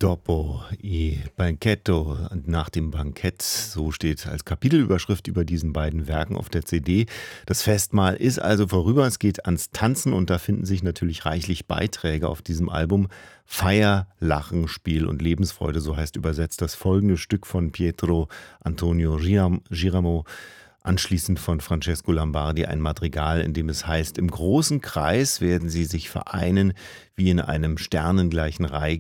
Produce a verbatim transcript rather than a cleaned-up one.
Dopo i Banchetto, nach dem Bankett, so steht als Kapitelüberschrift über diesen beiden Werken auf der C D. Das Festmahl ist also vorüber, es geht ans Tanzen und da finden sich natürlich reichlich Beiträge auf diesem Album. Feier, Lachen, Spiel und Lebensfreude, so heißt übersetzt das folgende Stück von Pietro Antonio Giram- Giramo, anschließend von Francesco Lombardi, ein Madrigal, in dem es heißt: Im großen Kreis werden sie sich vereinen, wie in einem sternengleichen Reigen